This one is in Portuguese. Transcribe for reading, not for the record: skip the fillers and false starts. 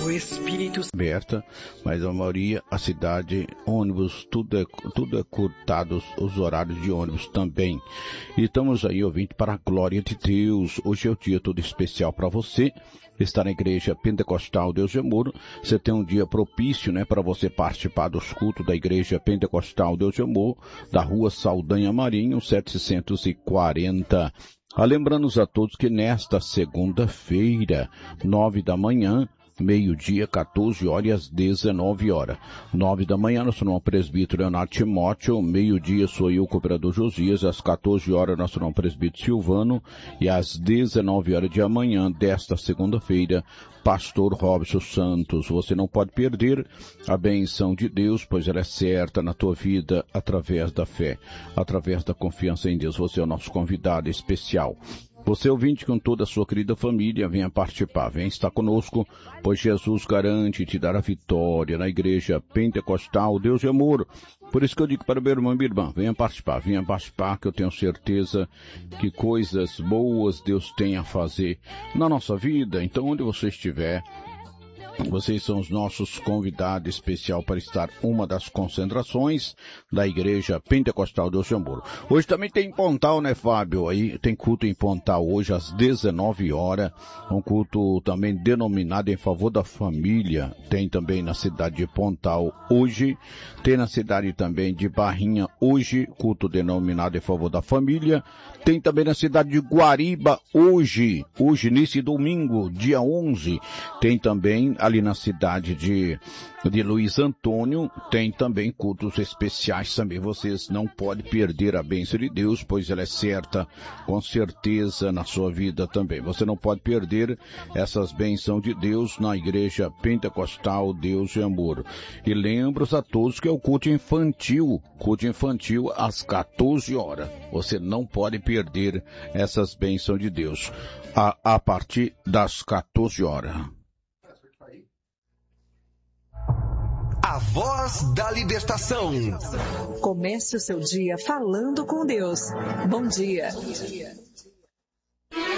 o Espírito aberta, mas a maioria, a cidade, ônibus, tudo é cortado, os horários de ônibus também. E estamos aí, ouvinte, para a glória de Deus. Hoje é o dia todo especial para você. Está na Igreja Pentecostal Deus de Amor. Você tem um dia propício, né, para você participar dos cultos da Igreja Pentecostal Deus de Amor, da Rua Saldanha Marinho, 740. Lembrando a todos que nesta segunda-feira, 9 da manhã, meio-dia, 14 horas e às 19 horas. 9 da manhã, nosso irmão presbítero Leonardo Timóteo. Meio-dia, sou eu, o cooperador Josias. Às 14 horas, nosso irmão presbítero Silvano. E às 19 horas de amanhã, desta segunda-feira, pastor Robson Santos. Você não pode perder a benção de Deus, pois ela é certa na tua vida através da fé, através da confiança em Deus. Você é o nosso convidado especial. Você, ouvinte, com toda a sua querida família, venha participar, venha estar conosco, pois Jesus garante te dar a vitória na Igreja Pentecostal Deus de Amor. Por isso que eu digo para meu irmão e minha irmã, venha participar, que eu tenho certeza que coisas boas Deus tem a fazer na nossa vida. Então, onde você estiver, vocês são os nossos convidados especial para estar uma das concentrações da Igreja Pentecostal Deus de Amor. Hoje também tem em Pontal, né, Fábio? Aí tem culto em Pontal hoje às 19 horas. Um culto também denominado em favor da família. Tem também na cidade de Pontal hoje. Tem na cidade também de Barrinha hoje, culto denominado em favor da família. Tem também na cidade de Guariba hoje nesse domingo, dia 11. Tem também ali na cidade de Luiz Antônio, tem também cultos especiais também. Vocês não podem perder a bênção de Deus, pois ela é certa, com certeza, na sua vida também. Você não pode perder essas bênçãos de Deus na Igreja Pentecostal Deus de Amor. E lembro a todos que é o culto infantil às 14 horas. Você não pode perder essas bênçãos de Deus a partir das 14 horas. A voz da libertação. Comece o seu dia falando com Deus. Bom dia.